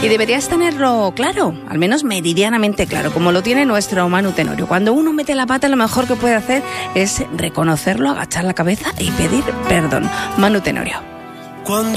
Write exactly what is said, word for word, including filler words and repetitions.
Y deberías tenerlo claro, al menos meridianamente claro, como lo tiene nuestro Manu Tenorio. Cuando uno mete la pata, lo mejor que puede hacer es reconocerlo, agachar la cabeza y pedir perdón. Manu Tenorio. Cuando